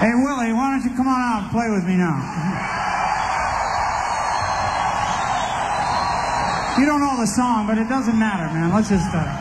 Hey, Willie, why don't you come on out and play with me now? You don't know the song, but it doesn't matter, man. Let's just...